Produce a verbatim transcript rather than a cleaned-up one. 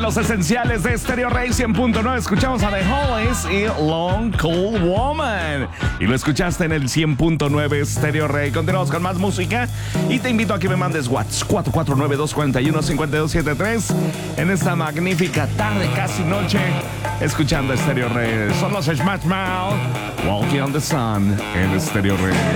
En los esenciales de Stereo Rey cien punto nueve escuchamos a The Hollies y Long Cold Woman. Y lo escuchaste en el cien punto nueve Stereo Rey. Continuamos con más música y te invito a que me mandes WhatsApp cuatro cuatro nueve, dos cuatro uno, cinco dos siete tres en esta magnífica tarde, casi noche, escuchando Stereo Rey. Son los Smash Mouth, Walking on the Sun en Stereo Rey.